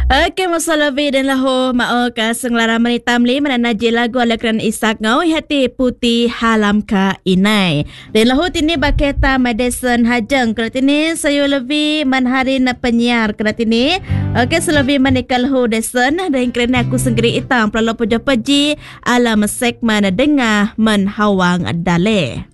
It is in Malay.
Okey, masalah lebih dan lahu ma'o ka senglara manitam li mananaji lagu ala keran isak ngau hati putih halam ka inai. Dan lahu tini baketa Madison Hajeng. Kalau tini sayo lebih manhari na penyiar kalau tini. Okey, selebih manikal hu desen dan kerana aku senggeri itang pelalo puja peji ala segmen dengah menhawang dale.